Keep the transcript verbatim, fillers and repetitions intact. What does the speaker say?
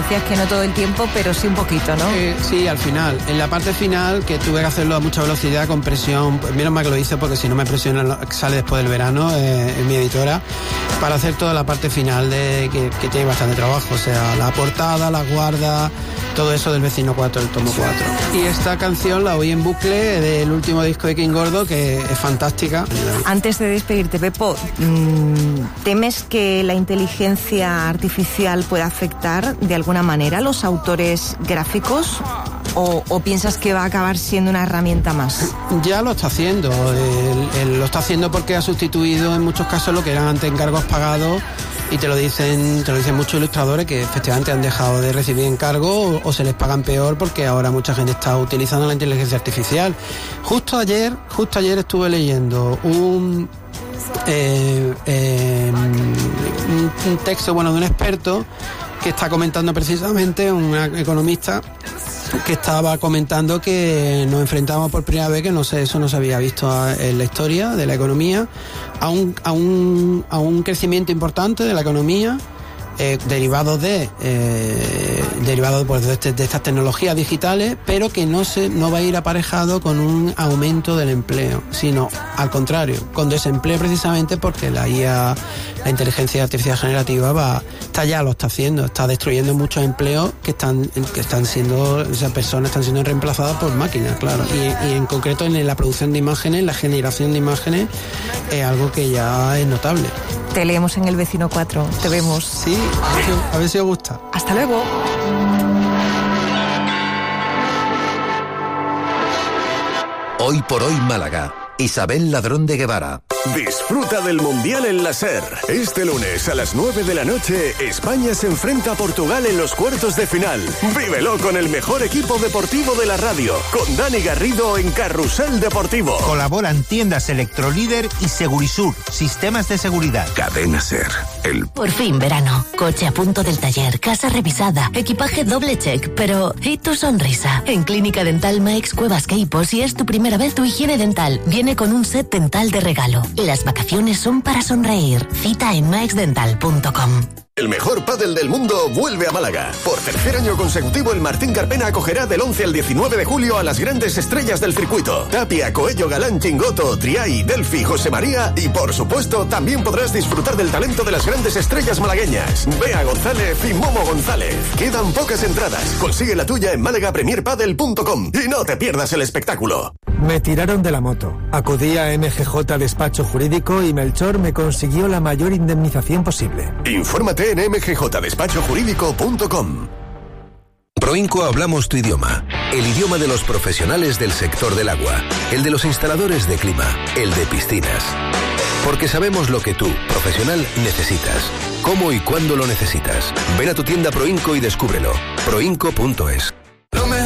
decías que no todo el tiempo, pero sí un poquito, ¿no? Eh, sí, al final. En la parte final, que tuve que hacerlo a mucha velocidad, con presión, pues menos mal que lo hice, porque si no me presiona, sale después del verano, eh, en mi editora, para hacer toda la parte final, de que, que tiene bastante trabajo, o sea, la portada, la guarda, todo eso del Vecino cuatro, el tomo cuatro. Y esta canción la oí en bucle del último disco de King Gordo, que es fantástica. Antes de despedirte, Pepo, ¿temes que la inteligencia artificial pueda afectar de alguna manera a los autores gráficos? ¿O, o piensas que va a acabar siendo una herramienta más? Ya lo está haciendo. Él, él lo está haciendo porque ha sustituido en muchos casos lo que eran antes encargos pagados, y te lo dicen te lo dicen muchos ilustradores, que efectivamente han dejado de recibir encargos o, o se les pagan peor, porque ahora mucha gente está utilizando la inteligencia artificial. Justo ayer, justo ayer estuve leyendo un eh, eh, un, un texto, bueno, de un experto que está comentando precisamente, un economista, que estaba comentando que nos enfrentamos por primera vez, que no sé, eso no se había visto en la historia de la economía, a un, a un, a un crecimiento importante de la economía, eh, derivado de eh, derivado pues, de, este, de estas tecnologías digitales, pero que no se no va a ir aparejado con un aumento del empleo, sino al contrario, con desempleo, precisamente porque la I A, la inteligencia artificial generativa, va está ya lo está haciendo, está destruyendo muchos empleos que están que están siendo, esas personas están siendo reemplazadas por máquinas, claro, y, y en concreto en la producción de imágenes, la generación de imágenes, es algo que ya es notable. Te leemos en El Vecino cuatro, te vemos. Sí, a ver si, a ver si os gusta. Hasta luego. Hoy por hoy Málaga. Isabel Ladrón de Guevara. Disfruta del Mundial en la SER. Este lunes a las nueve de la noche, España se enfrenta a Portugal en los cuartos de final. Vívelo con el mejor equipo deportivo de la radio, con Dani Garrido en Carrusel Deportivo. Colaboran tiendas Electrolíder y Segurisur, sistemas de seguridad. Cadena SER. El... Por fin verano. Coche a punto del taller, casa revisada, equipaje doble check, pero ¿y tu sonrisa? En Clínica Dental Maix Cuevas Queipo, si es tu primera vez, tu higiene dental viene con un set dental de regalo. Las vacaciones son para sonreír. Cita en maix dental punto com. El mejor pádel del mundo vuelve a Málaga. Por tercer año consecutivo, el Martín Carpena acogerá del once al diecinueve de julio a las grandes estrellas del circuito. Tapia, Coello, Galán, Chingoto, Triay, Delphi, José María y, por supuesto, también podrás disfrutar del talento de las grandes estrellas malagueñas. Bea González y Momo González. Quedan pocas entradas. Consigue la tuya en málaga premier padel punto com y no te pierdas el espectáculo. Me tiraron de la moto. Acudí a M G J Despacho Jurídico y Melchor me consiguió la mayor indemnización posible. Infórmate en m g j despacho jurídico punto com. Proinco hablamos tu idioma, el idioma de los profesionales del sector del agua, el de los instaladores de clima, el de piscinas. Porque sabemos lo que tú, profesional, necesitas, cómo y cuándo lo necesitas. Ven a tu tienda Proinco y descúbrelo. proinco punto es.